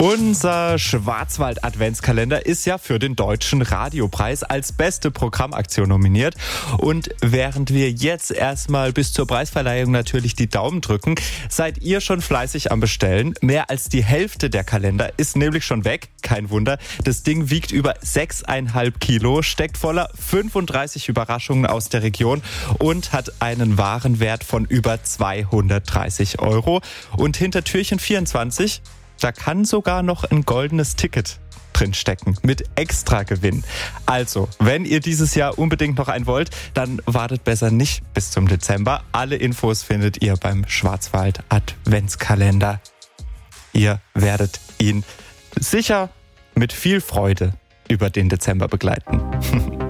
Unser Schwarzwald-Adventskalender ist ja für den Deutschen Radiopreis als beste Programmaktion nominiert. Und während wir jetzt erstmal bis zur Preisverleihung natürlich die Daumen drücken, seid ihr schon fleißig am Bestellen. Mehr als die Hälfte der Kalender ist nämlich schon weg. Kein Wunder. Das Ding wiegt über 6,5 Kilo, steckt voller 35 Überraschungen aus der Region und hat einen Warenwert von über 230 €. Und hinter Türchen 24, da kann sogar noch ein goldenes Ticket drinstecken mit Extragewinn. Also, wenn ihr dieses Jahr unbedingt noch einen wollt, dann wartet besser nicht bis zum Dezember. Alle Infos findet ihr beim Schwarzwald Adventskalender. Ihr werdet ihn sicher mit viel Freude über den Dezember begleiten.